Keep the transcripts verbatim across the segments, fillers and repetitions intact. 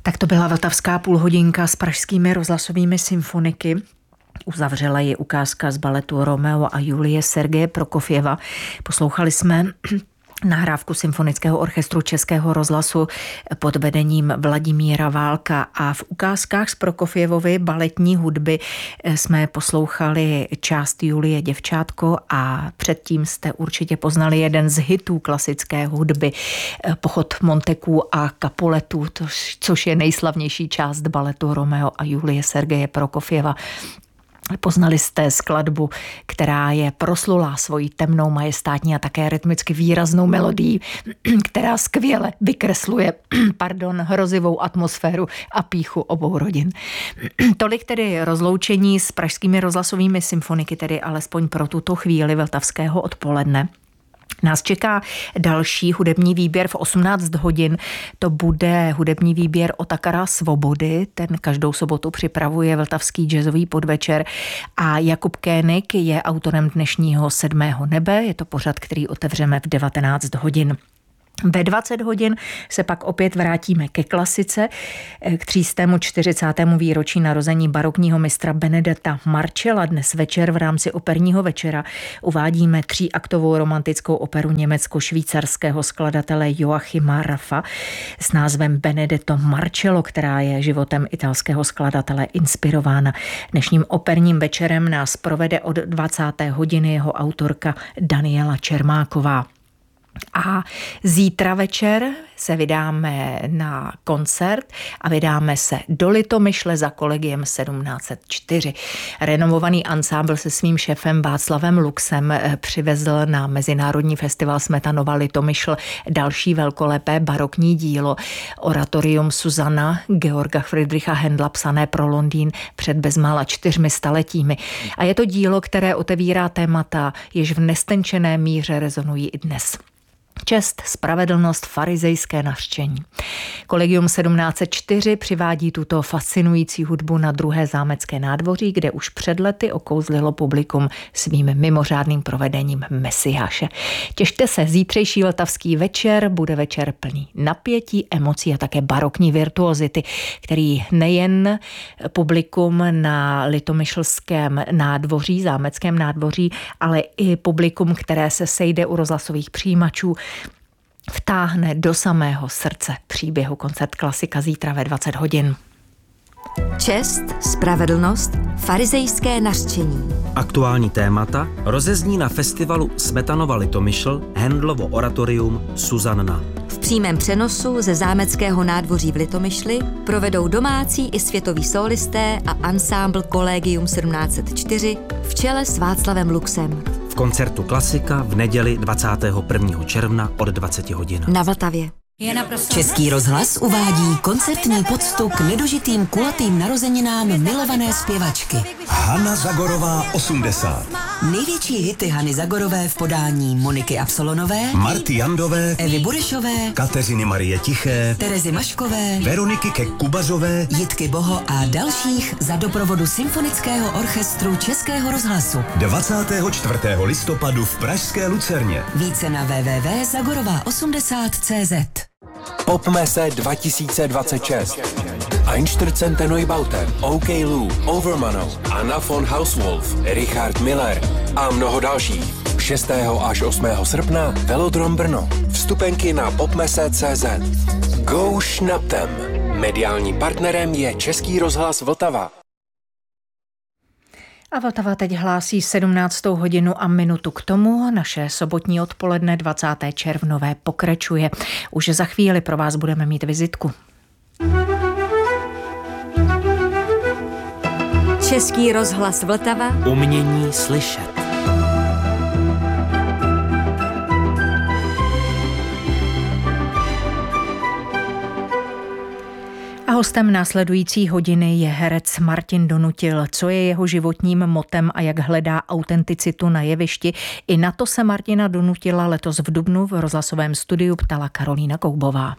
Tak to byla vltavská půlhodinka s pražskými rozhlasovými symfoniky. Uzavřela ji ukázka z baletu Romeo a Julie Sergeje Prokofjeva. Poslouchali jsme nahrávku Symfonického orchestru Českého rozhlasu pod vedením Vladimíra Válka a v ukázkách z Prokofjevovy baletní hudby jsme poslouchali část Julie Děvčátko a předtím jste určitě poznali jeden z hitů klasické hudby, Pochod Monteků a Capuletů, což je nejslavnější část baletu Romeo a Julie Sergeje Prokofjeva. Poznali jste skladbu, která je proslulá svojí temnou, majestátní a také rytmicky výraznou melodií, která skvěle vykresluje pardon, hrozivou atmosféru a pýchu obou rodin. Tolik tedy rozloučení s pražskými rozhlasovými symfoniky, tedy alespoň pro tuto chvíli vltavského odpoledne. Nás čeká další hudební výběr v osmnáct hodin. To bude hudební výběr Otakara Svobody. Ten každou sobotu připravuje vltavský jazzový podvečer a Jakub Kénik je autorem dnešního Sedmého nebe. Je to pořad, který otevřeme v devatenáct hodin. Ve dvacet hodin se pak opět vrátíme ke klasice, k třístému čtyřicátému výročí narození barokního mistra Benedetta Marcella. Dnes večer v rámci operního večera uvádíme tříaktovou romantickou operu německo-švýcarského skladatele Joachima Raffa s názvem Benedetto Marcello, která je životem italského skladatele inspirována. Dnešním operním večerem nás provede od dvacáté hodiny jeho autorka Daniela Čermáková. A zítra večer se vydáme na koncert a vydáme se do Litomyšle za kolegiem sedmnáct set čtyři. Renomovaný ansámbl se svým šéfem Václavem Luxem přivezl na Mezinárodní festival Smetanova Litomyšl další velkolepé barokní dílo Oratorium Susanna Georga Friedricha Händla psané pro Londýn před bezmála čtyřmi staletími. A je to dílo, které otevírá témata, jež v nestenčené míře rezonují i dnes. Čest, spravedlnost, farizejské nařčení. Kolegium sedmnáct set čtyři přivádí tuto fascinující hudbu na druhé zámecké nádvoří, kde už před lety okouzlilo publikum svým mimořádným provedením Mesiáše. Těšte se, zítřejší vltavský večer bude večer plný napětí, emocí a také barokní virtuozity, který nejen publikum na litomyšlském nádvoří, zámeckém nádvoří, ale i publikum, které se sejde u rozhlasových přijímačů, vtáhne do samého srdce příběhu. Koncert Klasika zítra ve dvacet hodin. Čest, spravedlnost, farizejské nařčení. Aktuální témata rozezní na festivalu Smetanova Litomyšl Händlovo oratorium Susanna. V přímém přenosu ze zámeckého nádvoří v Litomyšli provedou domácí i světoví sólisté a ansámbl Kolegium sedmnáct set čtyři v čele s Václavem Luxem. V koncertu Klasika v neděli dvacátého prvního června od dvacet hodin. Na Vltavě. Český rozhlas uvádí koncertní poctu k nedožitým kulatým narozeninám milované zpěvačky. Hana Zagorová osmdesát. Největší hity Hany Zagorové v podání Moniky Absolonové, Marty Jandové, Evy Burešové, Kateřiny Marie Tiché, Terezy Maškové, Veroniky Kek-Kubazové, Jitky Boho a dalších za doprovodu Symfonického orchestru Českého rozhlasu. dvacátého čtvrtého listopadu v pražské Lucerně. Více na w w w tečka zagorová osmdesát tečka cé zet. Popmese dva tisíce dvacet šest. Einstürzende Neubauten, OK Lou, Overmano, Anna von Hauswolf, Richard Miller a mnoho dalších. šestého až osmého srpna Velodrom Brno. Vstupenky na popmese tečka cé zet. Go Schnaptem. Mediálním partnerem je Český rozhlas Vltava. A Vltava teď hlásí sedmnáctou hodinu a minutu k tomu. Naše sobotní odpoledne dvacátého červnové pokračuje. Už za chvíli pro vás budeme mít vizitku. Český rozhlas Vltava. Umění slyšet. A hostem následující hodiny je herec Martin Donutil. Co je jeho životním motem a jak hledá autenticitu na jevišti? I na to se Martina Donutila letos v dubnu v rozhlasovém studiu ptala Karolína Koubová.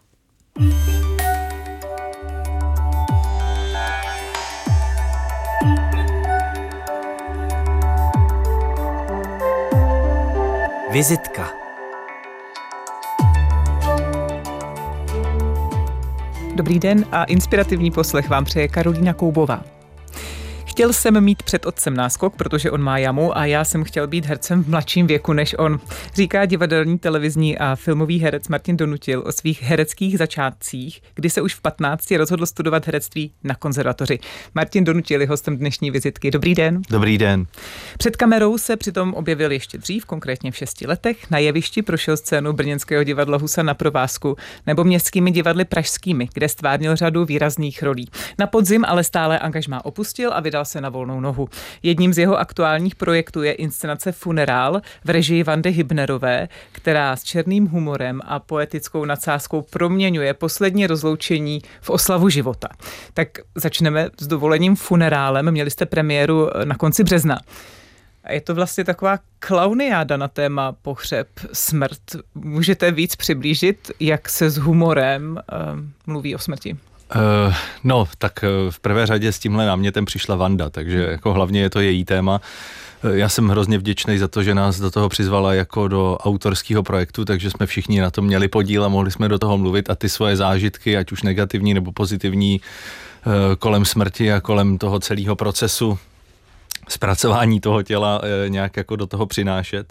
Vizitka. Dobrý den a inspirativní poslech vám přeje Karolína Koubová. Chtěl jsem mít před otcem náskok, protože on má jamu a já jsem chtěl být hercem v mladším věku než on, říká divadelní, televizní a filmový herec Martin Donutil o svých hereckých začátcích, kdy se už v patnácti rozhodl studovat herectví na konzervatoři. Martin Donutil je hostem dnešní vizitky. Dobrý den. Dobrý den. Před kamerou se přitom objevil ještě dřív, konkrétně v šesti letech. Na jevišti prošel scénu brněnského divadla Husa na provázku nebo městskými divadly pražskými, kde stvárnil řadu výrazných rolí. Na podzim ale stále angažmá opustil a vydal se na volnou nohu. Jedním z jeho aktuálních projektů je inscenace Funerál v režii Vandy Hybnerové, která s černým humorem a poetickou nadsázkou proměňuje poslední rozloučení v oslavu života. Tak začneme s dovolením Funerálem. Měli jste premiéru na konci března. A je to vlastně taková klauniáda na téma pohřeb, smrt. Můžete víc přiblížit, jak se s humorem uh, mluví o smrti? Uh, no, tak uh, v prvé řadě s tímhle námětem přišla Vanda, takže jako hlavně je to její téma. Uh, já jsem hrozně vděčný za to, že nás do toho přizvala jako do autorského projektu, takže jsme všichni na tom měli podíl a mohli jsme do toho mluvit a ty svoje zážitky, ať už negativní nebo pozitivní, uh, kolem smrti a kolem toho celého procesu zpracování toho těla uh, nějak jako do toho přinášet.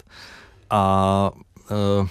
A uh,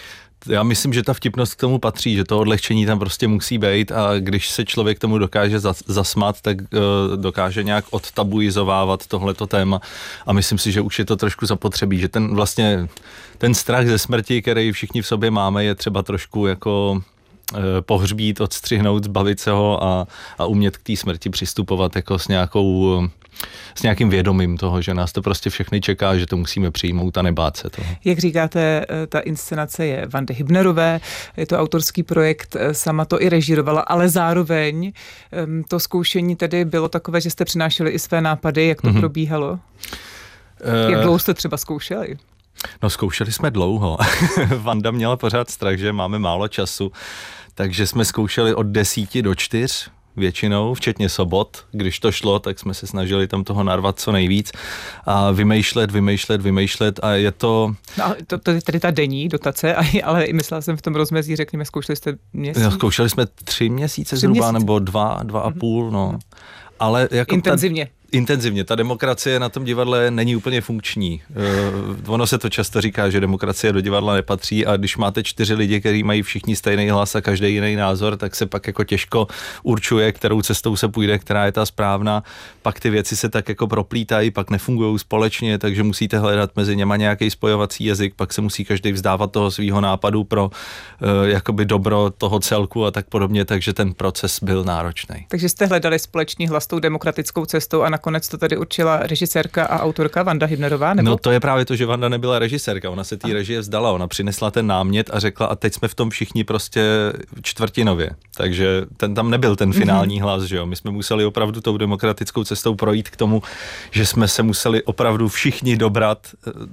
já myslím, že ta vtipnost k tomu patří, že to odlehčení tam prostě musí být a když se člověk tomu dokáže zasmát, tak uh, dokáže nějak odtabuizovávat tohleto téma a myslím si, že už je to trošku zapotřebí, že ten vlastně ten strach ze smrti, který všichni v sobě máme, je třeba trošku jako pohřbít, odstřihnout, zbavit se ho a, a umět k té smrti přistupovat jako s nějakou s nějakým vědomím toho, že nás to prostě všechny čeká, že to musíme přijmout a nebát se toho. Jak říkáte, ta inscenace je Vandy Hybnerové, je to autorský projekt, sama to i režírovala, ale zároveň to zkoušení tedy bylo takové, že jste přinášeli i své nápady, jak to mm-hmm. probíhalo? Uh... Jak dlouho jste třeba zkoušeli? No zkoušeli jsme dlouho. Vanda měla pořád strach, že máme málo času, takže jsme zkoušeli od desíti do čtyř většinou, včetně sobot. Když to šlo, tak jsme se snažili tam toho narvat co nejvíc a vymýšlet, vymýšlet, vymýšlet a je to... No, to, to je tedy ta denní dotace, ale i myslela jsem v tom rozmezí, řekněme, zkoušeli jste měsíc? No, zkoušeli jsme tři měsíce tři zhruba, měsíce? Nebo dva, dva a půl, no. Ale jako intenzivně. Ta, intenzivně. Ta demokracie na tom divadle není úplně funkční. Uh, ono se to často říká, že demokracie do divadla nepatří a když máte čtyři lidi, kteří mají všichni stejný hlas a každý jiný názor, tak se pak jako těžko určuje, kterou cestou se půjde, která je ta správná. Pak ty věci se tak jako proplítají, pak nefungují společně, takže musíte hledat mezi něma nějaký spojovací jazyk, pak se musí každý vzdávat toho svého nápadu pro uh, jakoby dobro toho celku a tak podobně, takže ten proces byl náročný. Takže jste hledali společný hlas tou demokratickou cestou a nakonec to tady určila režisérka a autorka Vanda Hybnerová, nebo? No to je právě to, že Vanda nebyla režisérka, ona se té režie vzdala, ona přinesla ten námět a řekla a teď jsme v tom všichni prostě čtvrtinově, takže ten tam nebyl ten finální mm-hmm. hlas, že jo, my jsme museli opravdu tou demokratickou cestou projít k tomu, že jsme se museli opravdu všichni dobrat,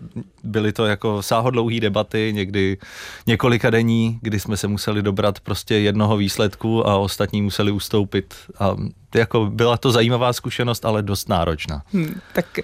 byly to jako sáhodlouhý debaty, někdy několika denní, kdy jsme se museli dobrat prostě jednoho výsledku a ostatní museli ustoupit a jako byla to zajímavá zkušenost, ale dost náročná. Hmm, tak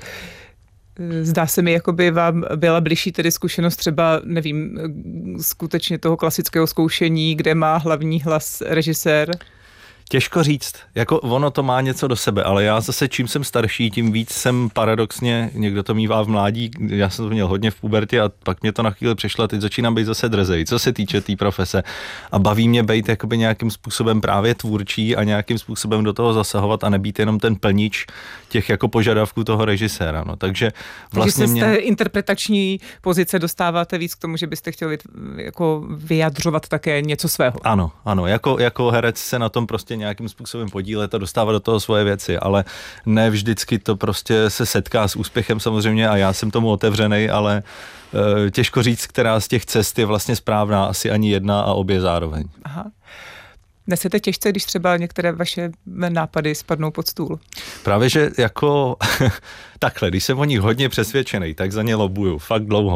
zdá se mi, jako by vám byla bližší tedy zkušenost třeba, nevím, skutečně toho klasického zkoušení, kde má hlavní hlas režisér? Těžko říct, jako ono to má něco do sebe, ale já zase čím jsem starší, tím víc jsem paradoxně, někdo to mívá v mládí, já jsem to měl hodně v pubertě a pak mě to na chvíli přešlo a teď začínám být zase drzej, co se týče té tý profese a baví mě být jakoby nějakým způsobem právě tvůrčí a nějakým způsobem do toho zasahovat a nebýt jenom ten plnič těch jako požadavků toho režiséra, no, takže vlastně takže se mě... z té interpretační pozice dostáváte víc k tomu, že byste chtěli jako vyjadřovat také něco svého. Ano, ano, jako, jako herec se na tom prostě nějakým způsobem podílet a dostávat do toho svoje věci, ale ne vždycky to prostě se setká s úspěchem samozřejmě a já jsem tomu otevřenej, ale e, těžko říct, která z těch cest je vlastně správná, asi ani jedna a obě zároveň. Aha. Nesete těžce, když třeba některé vaše nápady spadnou pod stůl? Právě, že jako takhle, když jsem o nich hodně přesvědčený, tak za ně lobuju, fakt dlouho.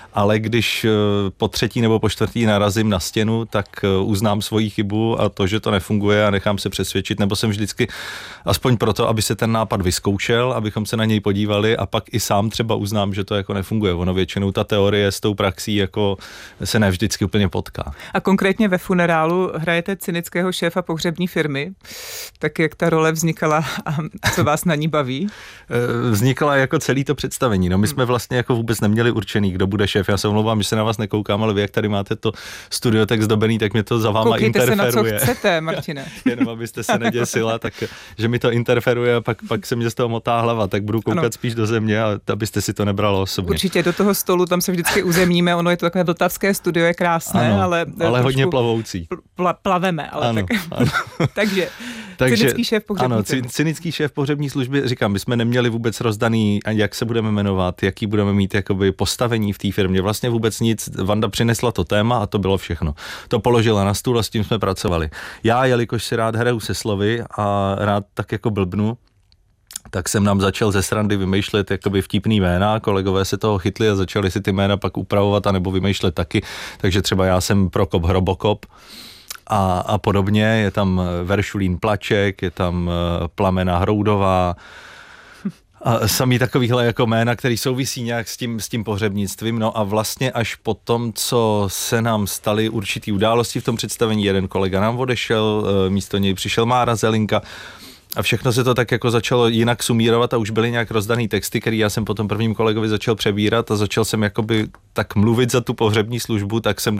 ale když po třetí nebo po čtvrtý narazím na stěnu, tak uznám svoji chybu a to, že to nefunguje a nechám se přesvědčit, nebo jsem vždycky aspoň proto, aby se ten nápad vyzkoušel, abychom se na něj podívali a pak i sám třeba uznám, že to jako nefunguje. Ono většinou ta teorie s tou praxí jako se ne vždycky úplně potká. A konkrétně ve Funerálu hrajete cynického šéfa pohřební firmy, tak jak ta role vznikala a co vás na ní baví? Vznikla jako celý to představení. No my jsme vlastně jako vůbec neměli určený, kdo bude šéf. Já se omlouvám, že se na vás nekoukám, ale vy, jak tady máte to studio tak zdobený, tak mě to za váma Koukejte interferuje. Koukejte se na co chcete, Martine. Jenom abyste se neděsila, tak že mi to interferuje a pak, pak se mě z toho motá hlava, tak budu koukat ano. spíš do země a abyste si to nebralo osobně. Určitě do toho stolu, tam se vždycky uzemníme, ono je to takové vltavské studio, je krásné, ano, ale... ale hodně plavoucí. Pla, plaveme, ale ano, tak... ano. Takže... Takže, cynický šéf pohřební ano, služby. cynický šéf pohřební služby, říkám, my jsme neměli vůbec rozdaný, jak se budeme jmenovat, jaký budeme mít jakoby postavení v té firmě, vlastně vůbec nic. Vanda přinesla to téma a to bylo všechno. To položila na stůl a s tím jsme pracovali. Já, jelikož si rád hraju se slovy a rád tak jako blbnu, tak jsem nám začal ze srandy vymýšlet jakoby vtipný jména, kolegové se toho chytli a začali si ty jména pak upravovat a nebo vymýšlet taky, takže třeba já jsem Prokop Hrobokop, A, a podobně, je tam Veršulín Plaček, je tam Plamena Hroudová a samý takovýhle jako jména, který souvisí nějak s tím, s tím pohřebnictvím. No a vlastně až po tom, co se nám staly určitý události v tom představení, jeden kolega nám odešel, místo něj přišel Mára Zelinka, a všechno se to tak jako začalo jinak sumírovat a už byly nějak rozdaný texty, který já jsem potom prvním kolegovi začal přebírat a začal jsem jakoby tak mluvit za tu pohřební službu, tak jsem